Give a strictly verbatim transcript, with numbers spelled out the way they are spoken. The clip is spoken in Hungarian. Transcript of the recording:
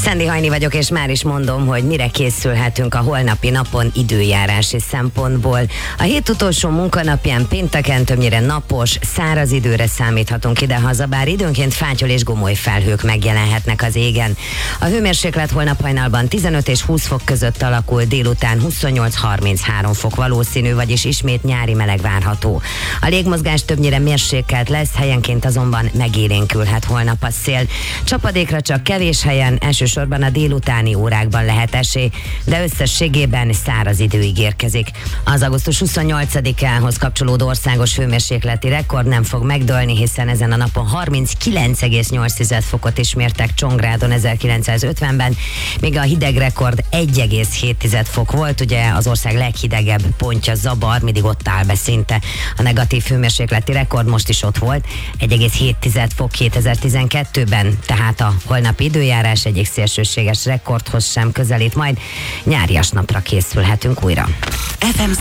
Szendi Hajni vagyok, és már is mondom, hogy mire készülhetünk a holnapi napon időjárási szempontból. A hét utolsó munkanapján pénteken többnyire napos, száraz időre számíthatunk idehaza, bár időnként fátyol és gomoly felhők megjelenhetnek az égen. A hőmérséklet holnap hajnalban tizenöt és húsz fok között alakul, délután huszonnyolc-harminchárom fok valószínű, vagyis ismét nyári meleg várható. A légmozgás többnyire mérsékelt lesz, helyenként azonban megélénkülhet holnap a szél. Csapadékra csak kevés helyen, elsősorban a délutáni órákban lehet esély, de összességében száraz idő ígérkezik. Az augusztus huszonnyolcadikához kapcsolódó országos hőmérsékleti rekord nem fog megdőlni, hiszen ezen a napon harminckilenc egész nyolc fokot is mértek Csongrádon ezerkilencszázötvenben, míg a hideg rekord egy egész hét fok volt, ugye az ország leghidegebb pontja Zabar, mindig ott áll be szinte. A negatív hőmérsékleti rekord most is ott volt, egy egész hét fok kétezer-tizenkettőben, tehát a holnapi időjárás egyik szélsőséges rekordhoz sem közelít, majd nyárias napra készülhetünk újra. ef em